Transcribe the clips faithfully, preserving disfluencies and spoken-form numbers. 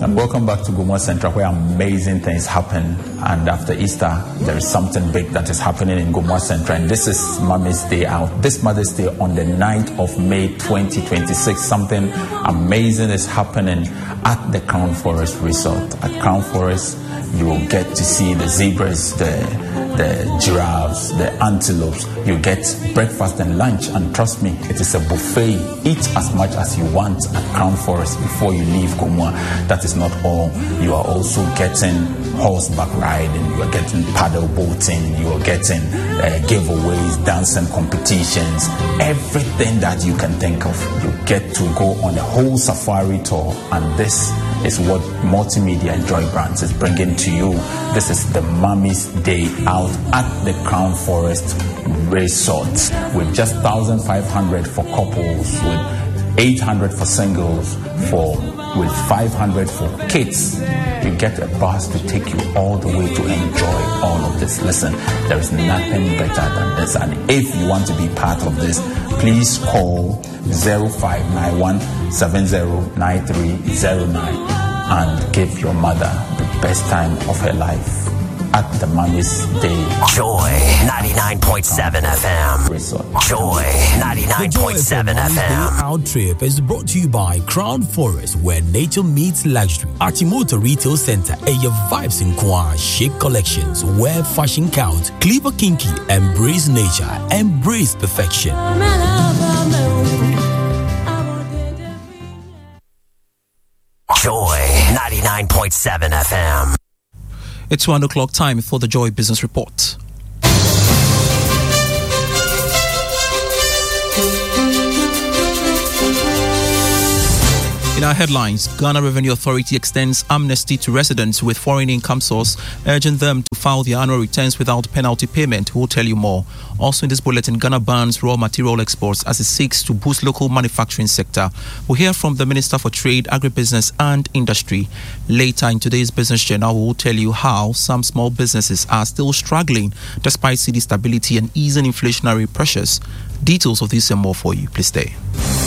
And welcome back to Gomoa Central, where amazing things happen. And after Easter, there is something big that is happening in Gomoa Central. And this is Mommy's Day Out. This Mother's Day on the ninth of May twenty twenty-six. Something amazing is happening at the Crown Forest Resort. At Crown Forest, you will get to see the zebras, the the giraffes, the antelopes. You get breakfast and lunch, and trust me, it is a buffet. Eat as much as you want at Crown Forest before you leave Gomoa. That is not all. You are also getting horseback riding, you are getting paddle boating, you are getting uh, giveaways, dancing competitions, everything that you can think of. You get to go on a whole safari tour, and this is what Multimedia Joy Brands is bringing to you. This is the Mommy's Day Out at the Crown Forest Resort, with just one thousand five hundred for couples, with eight hundred for singles, for with five hundred for kids. You get a bus to take you all the way to enjoy all of this. Listen, there is nothing better than this. And if you want to be part of this, please call zero five nine one seven zero nine three zero nine and give your mother the best time of her life at the Mommy's Day. Joy ninety-nine point seven F M. Resort. Joy ninety-nine point seven F M. Our trip is brought to you by Crown Forest, where nature meets luxury. Achimota Retail Center, and your vibes in Kwa, chic collections, where fashion counts. Cleaver Kinky, embrace nature, embrace perfection. Joy ninety-nine point seven F M. It's one o'clock time for the Joy Business Report. In our headlines, Ghana Revenue Authority extends amnesty to residents with foreign income source, urging them to file their annual returns without penalty payment. We'll tell you more. Also in this bulletin, Ghana bans raw material exports as it seeks to boost local manufacturing sector. We'll hear from the Minister for Trade, Agribusiness and Industry. Later in today's Business Journal, we'll tell you how some small businesses are still struggling despite city stability and easing inflationary pressures. Details of this and more for you. Please stay.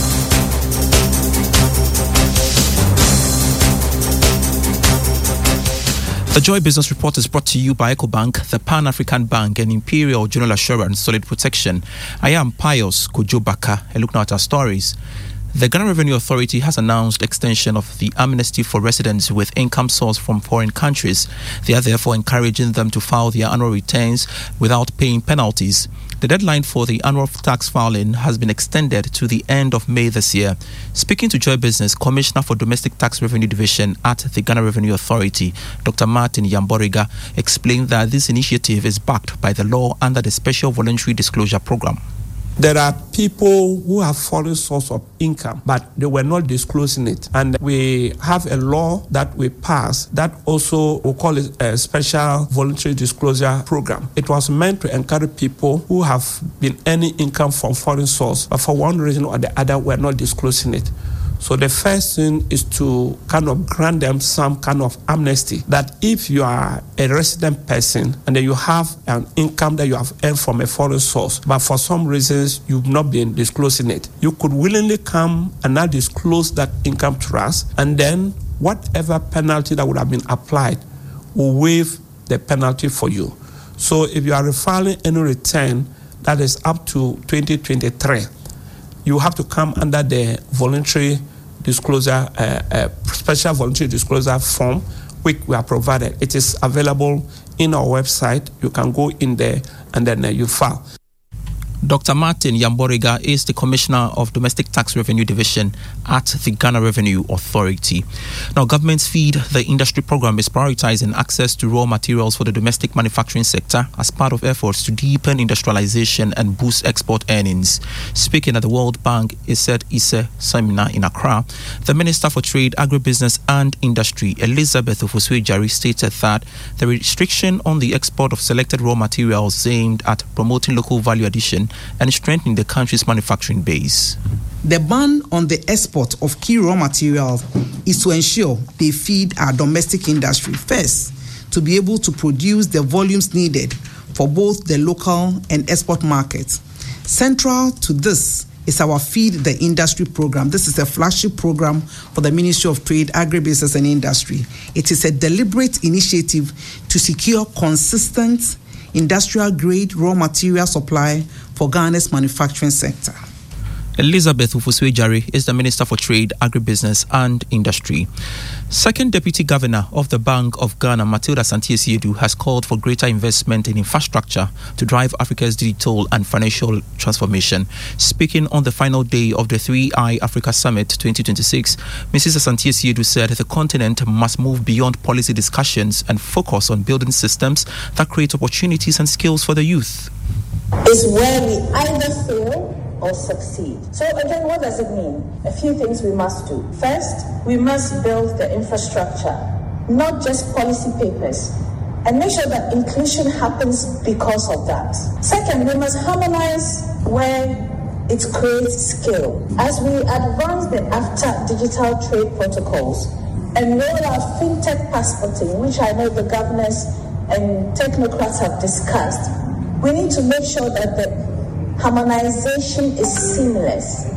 The Joy Business Report is brought to you by EcoBank, the Pan-African Bank, and Imperial General Assurance Solid Protection. I am Pius Kojobaka, and look now at our stories. The Ghana Revenue Authority has announced extension of the amnesty for residents with income source from foreign countries. They are therefore encouraging them to file their annual returns without paying penalties. The deadline for the annual tax filing has been extended to the end of May this year. Speaking to Joy Business, Commissioner for Domestic Tax Revenue Division at the Ghana Revenue Authority, Doctor Martin Yamboriga, explained that this initiative is backed by the law under the Special Voluntary Disclosure Program. There are people who have foreign source of income, but they were not disclosing it. And we have a law that we passed that also, we call it a special voluntary disclosure program. It was meant to encourage people who have been earning income from foreign source, but for one reason or the other, were not disclosing it. So the first thing is to kind of grant them some kind of amnesty that if you are a resident person and then you have an income that you have earned from a foreign source, but for some reasons you've not been disclosing it, you could willingly come and now disclose that income to us, and then whatever penalty that would have been applied will waive the penalty for you. So if you are filing any return that is up to twenty twenty-three, you have to come under the voluntary disclosure, uh, uh, special voluntary disclosure form, which we are provided. It is available in our website. You can go in there and then uh, you file. Doctor Martin Yamboriga is the Commissioner of Domestic Tax Revenue Division at the Ghana Revenue Authority. Now, Government's Feed the Industry program is prioritizing access to raw materials for the domestic manufacturing sector as part of efforts to deepen industrialization and boost export earnings. Speaking at the World Bank ISET ISE seminar in Accra, the Minister for Trade, Agribusiness and Industry, Elizabeth Ofosu-Jari, stated that the restriction on the export of selected raw materials is aimed at promoting local value addition and strengthening the country's manufacturing base. The ban on the export of key raw materials is to ensure they feed our domestic industry first, to be able to produce the volumes needed for both the local and export markets. Central to this is our Feed the Industry program. This is a flagship program for the Ministry of Trade, Agribusiness and Industry. It is a deliberate initiative to secure consistent industrial-grade raw material supply for Ghana's manufacturing sector. Elizabeth Ufuswe-Jare is the Minister for Trade, Agribusiness and Industry. Second Deputy Governor of the Bank of Ghana, Matilda Santie-Asiedu, has called for greater investment in infrastructure to drive Africa's digital and financial transformation. Speaking on the final day of the three I Africa Summit twenty twenty-six, Missus Santie-Asiedu said the continent must move beyond policy discussions and focus on building systems that create opportunities and skills for the youth. Is where we either fail or succeed. So again, what does it mean? A few things we must do. First, we must build the infrastructure, not just policy papers, and make sure that inclusion happens because of that. Second, we must harmonize where it creates scale. As we advance the AfCFTA digital trade protocols and roll out fintech passporting, which I know the governors and technocrats have discussed, we need to make sure that the harmonization is seamless.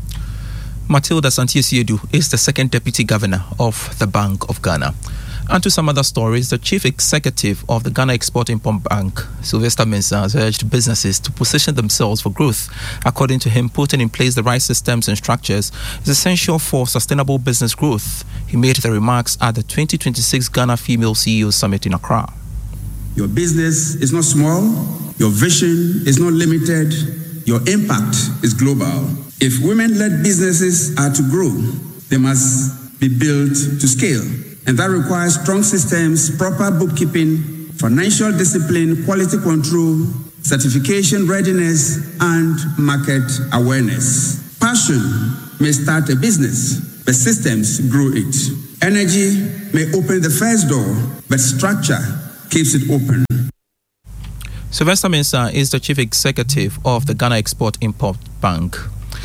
Matilda Santie-Asiedu is the second Deputy Governor of the Bank of Ghana. And to some other stories, the Chief Executive of the Ghana Export-Import Bank, Sylvester Mensah, has urged businesses to position themselves for growth. According to him, putting in place the right systems and structures is essential for sustainable business growth. He made the remarks at the twenty twenty-six Ghana Female C E O Summit in Accra. Your business is not small, your vision is not limited, your impact is global. If women-led businesses are to grow, they must be built to scale. And that requires strong systems, proper bookkeeping, financial discipline, quality control, certification readiness, and market awareness. Passion may start a business, but systems grow it. Energy may open the first door, but structure keeps it open. Sylvester Mensah is the Chief Executive of the Ghana Export-Import Bank.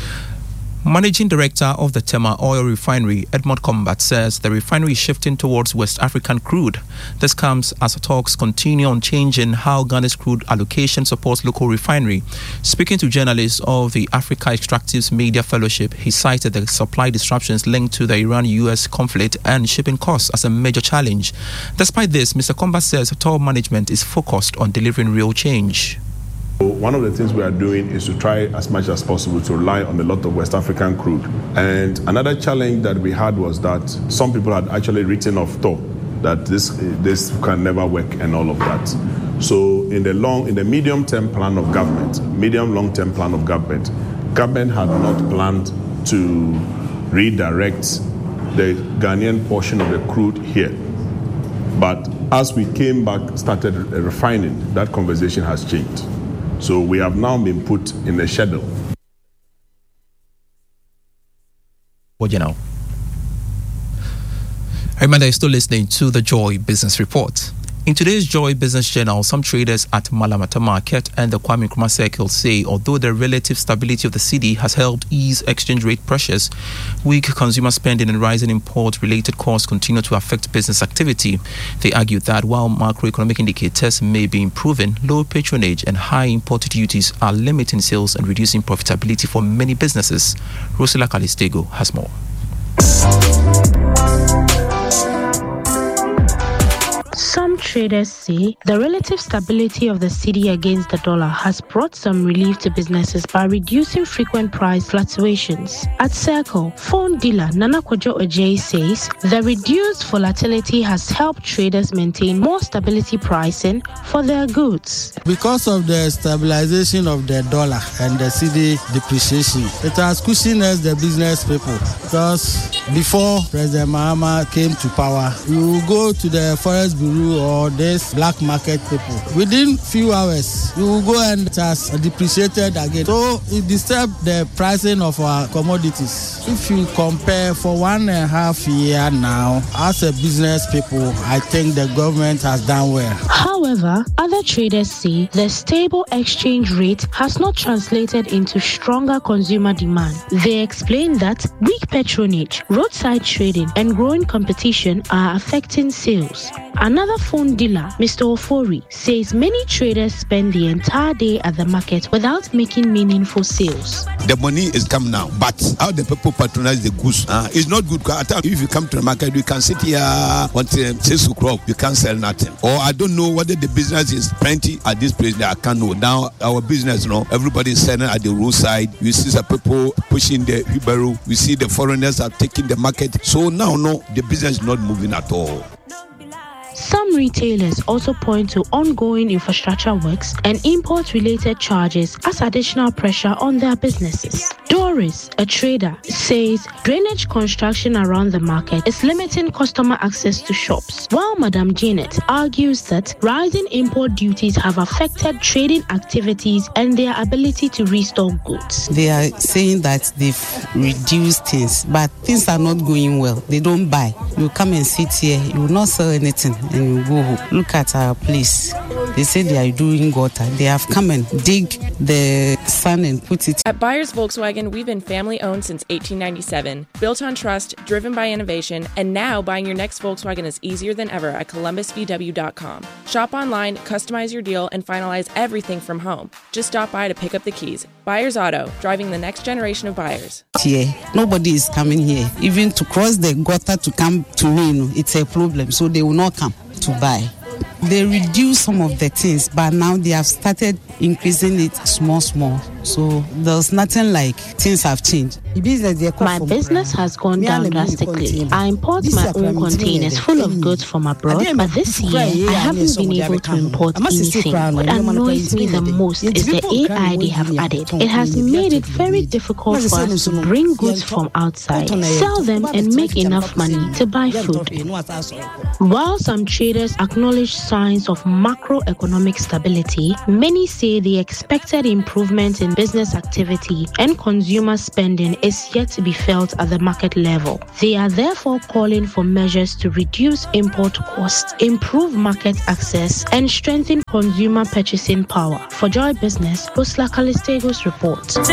Managing Director of the Tema Oil Refinery, Edmond Combat, says the refinery is shifting towards West African crude. This comes as talks continue on changing how Ghana's crude allocation supports local refinery. Speaking to journalists of the Africa Extractives Media Fellowship, he cited the supply disruptions linked to the Iran-U S conflict and shipping costs as a major challenge. Despite this, Mister Combat says Total management is focused on delivering real change. One of the things we are doing is to try as much as possible to rely on a lot of West African crude. And another challenge that we had was that some people had actually written off T O that this this can never work and all of that. So in the long, in the medium-term plan of government, medium long-term plan of government, government had not planned to redirect the Ghanaian portion of the crude here. But as we came back, started refining, that conversation has changed. So we have now been put in a schedule. What you know? I remember you're still listening to the Joy Business Report. In today's Joy Business Journal, some traders at Malamata Market and the Kwame Nkrumah Circle say although the relative stability of the cedi has helped ease exchange rate pressures, weak consumer spending and rising import-related costs continue to affect business activity. They argue that while macroeconomic indicators may be improving, low patronage and high import duties are limiting sales and reducing profitability for many businesses. Rosila Calistego has more. Some traders say the relative stability of the cedi against the dollar has brought some relief to businesses by reducing frequent price fluctuations. At Circle, phone dealer Nana Kojo Ojei says the reduced volatility has helped traders maintain more stability pricing for their goods. Because of the stabilization of the dollar and the cedi depreciation, it has cushioned us, the business people. Because before President Mahama came to power, you will go to the Forest Bureau or this black market people. Within few hours, you will go and it has depreciated again. So it disturbs the pricing of our commodities. If you compare for one and a half year now, as a business people, I think the government has done well. However, other traders say the stable exchange rate has not translated into stronger consumer demand. They explain that weak patronage, roadside trading, and growing competition are affecting sales. Another phone phone dealer, Mister Ofori, says many traders spend the entire day at the market without making meaningful sales. The money is coming now, but how the people patronize the goods uh, is not good. If you come to the market, you can sit here until six o'clock, you can't sell nothing. Or I don't know whether the business is plenty at this place. I can't know. Now our business, you know, everybody is selling at the roadside. We see some people pushing the wheelbarrow. We see the foreigners are taking the market. So now, no, the business is not moving at all. Some retailers also point to ongoing infrastructure works and import-related charges as additional pressure on their businesses. Doris, a trader, says drainage construction around the market is limiting customer access to shops, while Madam Janet argues that rising import duties have affected trading activities and their ability to restock goods. They are saying that they've reduced things, but things are not going well. They don't buy. You come and sit here, you will not sell anything. And you go home. Look at our place. They say they are doing gutter. They have come and dig the sand and put it. At Byers Volkswagen, we've been family owned since eighteen ninety-seven. Built on trust, driven by innovation, and now buying your next Volkswagen is easier than ever at columbus v w dot com. Shop online, customize your deal, and finalize everything from home. Just stop by to pick up the keys. Byers Auto, driving the next generation of buyers. Here, nobody is coming here. Even to cross the gutter to come to me, it's a problem. So they will not come to buy. They reduce some of the things, but now they have started increasing it small, small. So there's nothing like things have changed. My business has gone down drastically. I import my own containers full of goods from abroad, but this year I haven't been able to import anything. What annoys me the most is the A I they have added. It has made it very difficult for us to bring goods from outside, sell them, and make enough money to buy food. While some traders acknowledge signs of macroeconomic stability, many say the expected improvement in business activity and consumer spending is yet to be felt at the market level. They are therefore calling for measures to reduce import costs, improve market access, and strengthen consumer purchasing power. For Joy Business, Rosla Kalistegos reports.